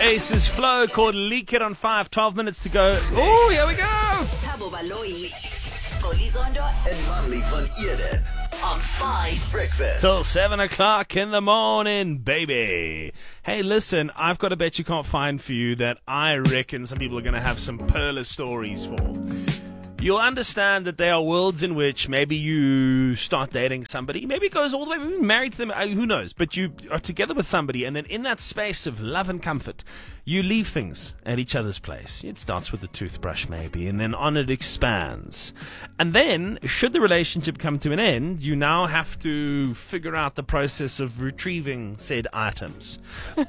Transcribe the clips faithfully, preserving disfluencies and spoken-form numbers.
Aces Flow called Leak It on five. twelve minutes to go. Oh, here we go. Thabo Baloyi, Xolizondo, and Manley van Eden on five Breakfast. Till seven o'clock in the morning, baby. Hey, listen, I've got a bet you can't find for you that I reckon some people are going to have some perler stories for. You'll understand that there are worlds in which maybe you start dating somebody, maybe it goes all the way, maybe you're married to them, uh, who knows, but you are together with somebody, and then in that space of love and comfort, you leave things at each other's place. It starts with a toothbrush maybe, and then on it expands. And then, should the relationship come to an end, you now have to figure out the process of retrieving said items.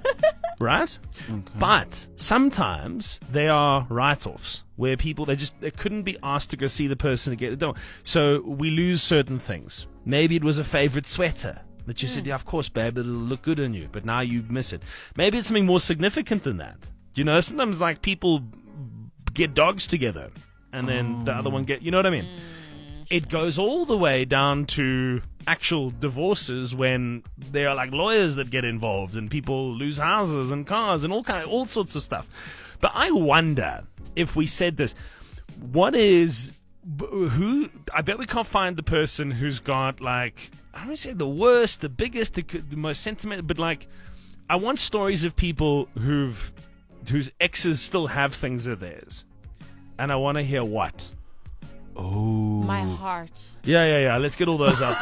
Right? Okay. But sometimes they are write-offs where people, they just they couldn't be asked to go see the person again. So we lose certain things. Maybe it was a favorite sweater that you mm. said, yeah, of course, babe, it'll look good on you, but now you miss it. Maybe it's something more significant than that. You know, sometimes like people get dogs together and then oh. the other one get, you know what I mean? Mm. It goes all the way down to actual divorces when there are like lawyers that get involved and people lose houses and cars and all kind of, all sorts of stuff. But I wonder if we said this, what is who? I bet we can't find the person who's got like I don't want to say the worst, the biggest, the, the most sentimental, but like I want stories of people who've whose exes still have things of theirs, and I want to hear what. Oh, my heart. Yeah, yeah, yeah. Let's get all those out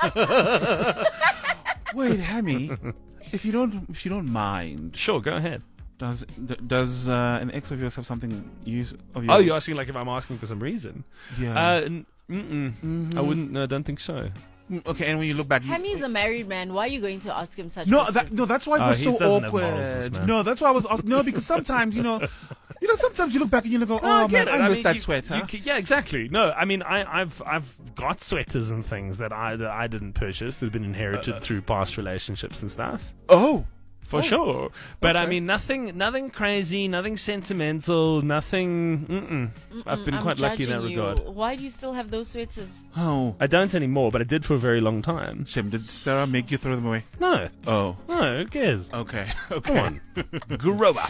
the way. Wait, Hammy, if you don't, if you don't mind, sure, go ahead. Does d- does uh, an ex of yours have something use of yours? Oh, you're asking like if I'm asking for some reason? Yeah. Uh, n- mm-mm. Mm-hmm. I wouldn't. No, I don't think so. Okay, and when you look back, Hammy's a married man. Why are you going to ask him such no, questions? that, no, that's why it was oh, so awkward. No, that's why I was ask- no, because sometimes you know, you know, sometimes you look back and you go, oh no, man, I, I miss mean, that you, sweater. You, yeah, exactly. No, I mean, I, I've I've got sweaters and things that I that I didn't purchase that have been inherited uh, through past relationships and stuff. Oh. For oh. sure, but okay. I mean nothing, nothing crazy, nothing sentimental, nothing. Mm-mm. Mm-mm, I've been I'm quite lucky in that you. regard. Why do you still have those sweaters? Oh, I don't anymore, but I did for a very long time. Shem, did Sarah make you throw them away? No. Oh, no. Who cares? Okay, okay. Come on, grow up.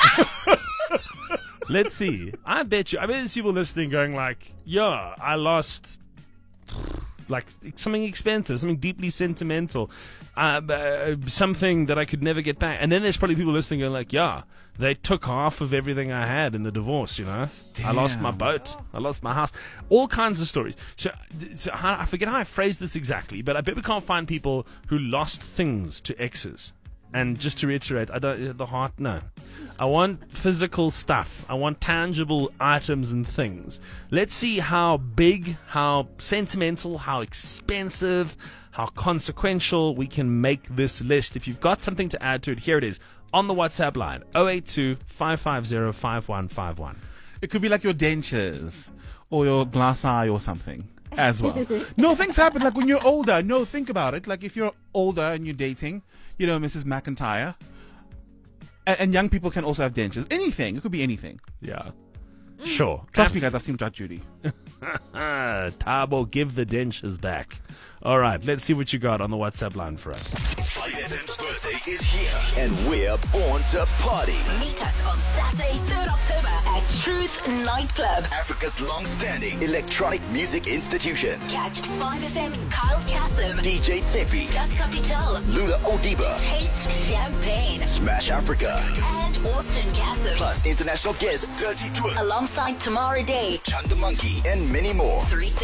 Let's see. I bet you. I bet there's people listening going like, "Yeah, I lost." Like something expensive, something deeply sentimental, uh, uh, something that I could never get back. And then there's probably people listening going like, yeah, they took half of everything I had in the divorce, you know. Damn. I lost my boat. I lost my house. All kinds of stories. So, so how, I forget how I phrased this exactly, but I bet we can't find people who lost things to exes. And just to reiterate, I don't the heart. No, I want physical stuff. I want tangible items and things. Let's see how big, how sentimental, how expensive, how consequential we can make this list. If you've got something to add to it, here it is on the WhatsApp line: zero eight two, five five zero, five one five one. It could be like your dentures or your glass eye or something as well. No, things happen like when you're older. No, think about it. Like if you're older and you're dating, you know, Missus McIntyre. And, and young people can also have dentures. Anything. It could be anything. Yeah. Sure. Trust me, guys. I've seen Judge Judy. Thabo, give the dentures back. All right. Let's see what you got on the WhatsApp line for us. five F M's birthday is here, and we're born to party. Meet us on Saturday, third October at Truth Nightclub, Africa's long-standing electronic music institution. Catch five F M's Kyle Kasem, D J Tepi, Das Capital, Lula Odiba, Taste Champagne, Smash Africa, and Austin Kasem. Plus international guest Dirty Twitter, alongside Tamara Day, Chanda Monkey, and many more. Three